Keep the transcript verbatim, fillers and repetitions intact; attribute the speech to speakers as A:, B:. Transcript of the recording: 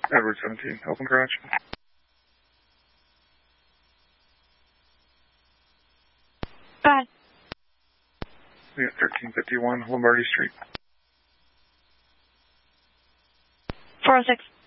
A: Edward seventeen, open garage.
B: Go ahead.
A: We got thirteen fifty-one Lombardi Street.
B: four oh six.